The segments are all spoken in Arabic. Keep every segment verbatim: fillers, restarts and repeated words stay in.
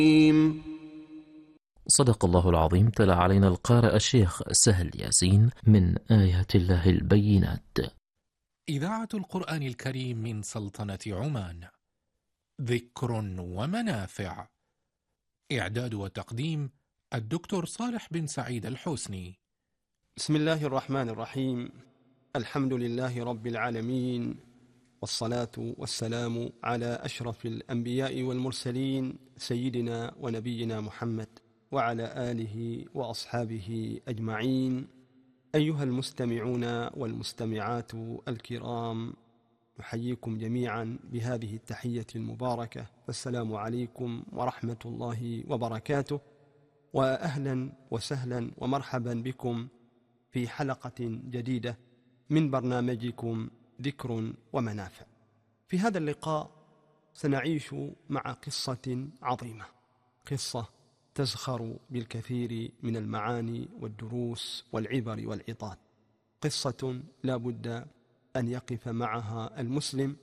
صدق الله العظيم. تلا علينا القارئ الشيخ سهل ياسين من آيات الله البينات. إذاعة القرآن الكريم من سلطنة عمان. ذكر ومنافع. إعداد وتقديم الدكتور صالح بن سعيد الحسني. بسم الله الرحمن الرحيم. الحمد لله رب العالمين، والصلاة والسلام على أشرف الأنبياء والمرسلين سيدنا ونبينا محمد وعلى آله وأصحابه أجمعين. أيها المستمعون والمستمعات الكرام، نحييكم جميعا بهذه التحية المباركة، والسلام عليكم ورحمة الله وبركاته، وأهلا وسهلا ومرحبا بكم في حلقة جديدة من برنامجكم ذكر ومنافع. في هذا اللقاء سنعيش مع قصة عظيمة، قصة تزخر بالكثير من المعاني والدروس والعبر والعظات، قصة لا بد أن يقف معها المسلم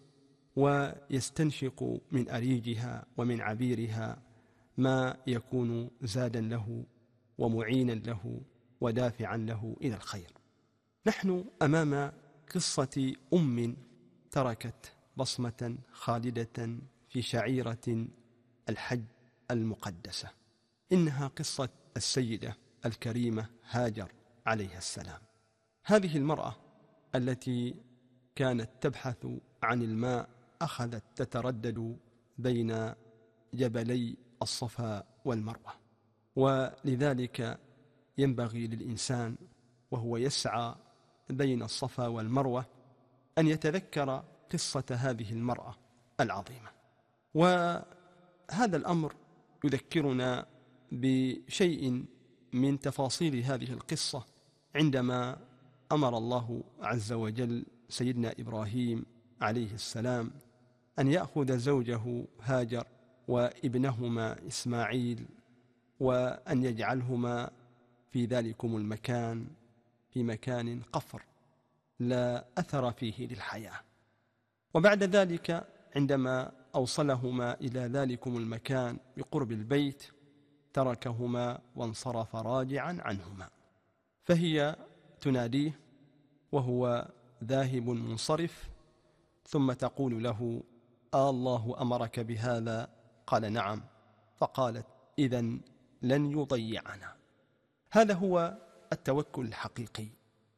ويستنشق من أريجها ومن عبيرها ما يكون زادا له ومعينا له ودافعا له إلى الخير. نحن أمام قصة أم تركت بصمة خالدة في شعيرة الحج المقدسة. إنها قصة السيدة الكريمة هاجر عليها السلام. هذه المرأة التي كانت تبحث عن الماء أخذت تتردد بين جبلي الصفا والمروة، ولذلك ينبغي للإنسان وهو يسعى بين الصفا والمروة أن يتذكر قصة هذه المرأة العظيمة. وهذا الأمر يذكرنا بشيء من تفاصيل هذه القصة عندما أمر الله عز وجل سيدنا إبراهيم عليه السلام أن يأخذ زوجه هاجر وابنهما إسماعيل وأن يجعلهما في ذلكم المكان في مكان قفر لا أثر فيه للحياة. وبعد ذلك عندما أوصلهما إلى ذلكم المكان بقرب البيت تركهما وانصرف راجعا عنهما، فهي تناديه وهو ذاهب منصرف، ثم تقول له: آه الله أمرك بهذا؟ قال: نعم. فقالت: إذن لن يضيعنا. هذا هو التوكل الحقيقي.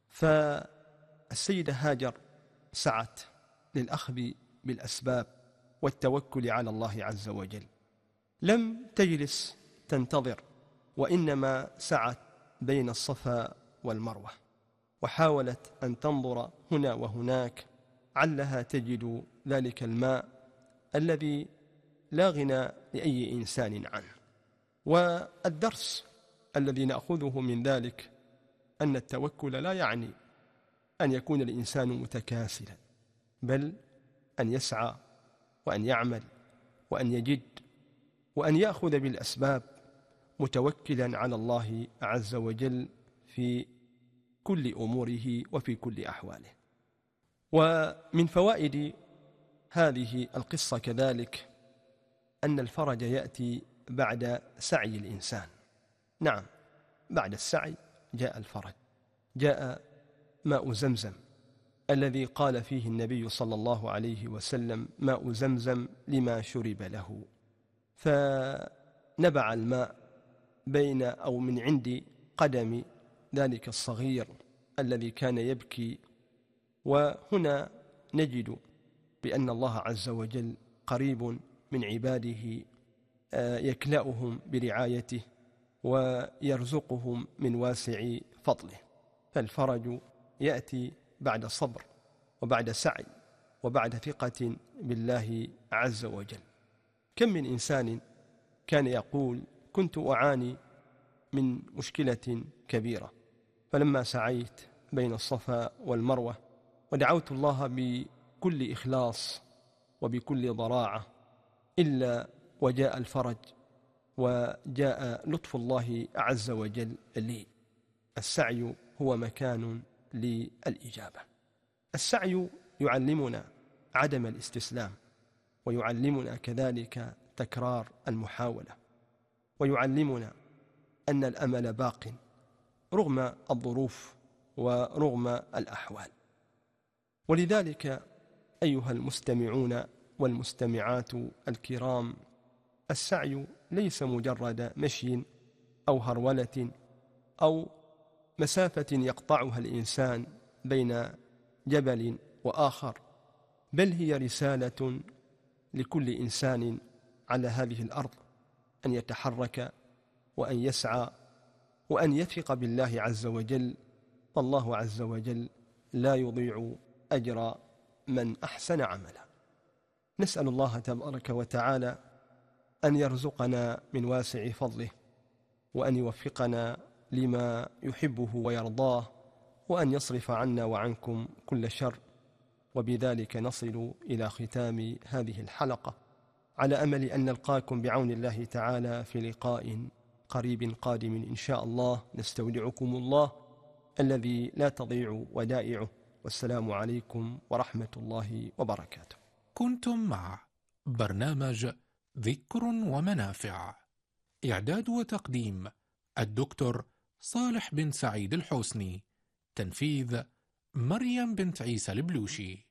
فالسيدة هاجر سعت للأخذ بالأسباب والتوكل على الله عز وجل، لم تجلس تنتظر، وإنما سعت بين الصفا والمروة، وحاولت أن تنظر هنا وهناك علها تجد ذلك الماء الذي لا غنى لأي إنسان عنه. والدرس الذي نأخذه من ذلك أن التوكل لا يعني أن يكون الإنسان متكاسلا، بل أن يسعى وأن يعمل وأن يجد وأن يأخذ بالأسباب متوكلا على الله عز وجل في كل أموره وفي كل أحواله. ومن فوائد هذه القصة كذلك أن الفرج يأتي بعد سعي الإنسان. نعم، بعد السعي جاء الفرج، جاء ماء زمزم الذي قال فيه النبي صلى الله عليه وسلم: ماء زمزم لما شرب له. فنبع الماء بين أو من عند قدم ذلك الصغير الذي كان يبكي. وهنا نجد بأن الله عز وجل قريب من عباده، يكلأهم برعايته ويرزقهم من واسع فضله. فالفرج يأتي بعد صبر وبعد سعي وبعد ثقة بالله عز وجل. كم من إنسان كان يقول: كنت أعاني من مشكلة كبيرة، فلما سعيت بين الصفا والمروة ودعوت الله بكل إخلاص وبكل ضراعة إلا وجاء الفرج وجاء لطف الله عز وجل لي. السعي هو مكان للإجابة. السعي يعلمنا عدم الاستسلام، ويعلمنا كذلك تكرار المحاولة، ويعلمنا أن الأمل باق رغم الظروف ورغم الأحوال. ولذلك أيها المستمعون والمستمعات الكرام، السعي ليس مجرد مشي أو هرولة أو مسافة يقطعها الإنسان بين جبل وآخر، بل هي رسالة لكل إنسان على هذه الأرض أن يتحرك وأن يسعى وأن يثق بالله عز وجل، فالله عز وجل لا يضيع أجر من أحسن عملا. نسأل الله تبارك وتعالى أن يرزقنا من واسع فضله، وأن يوفقنا لما يحبه ويرضاه، وأن يصرف عنا وعنكم كل شر. وبذلك نصل إلى ختام هذه الحلقة، على أمل أن نلقاكم بعون الله تعالى في لقاء قريب قادم إن شاء الله. نستودعكم الله الذي لا تضيع ودائعه، والسلام عليكم ورحمة الله وبركاته. كنتم مع برنامج ذكر ومنافع، إعداد وتقديم الدكتور صالح بن سعيد الحسني، تنفيذ مريم بنت عيسى البلوشي.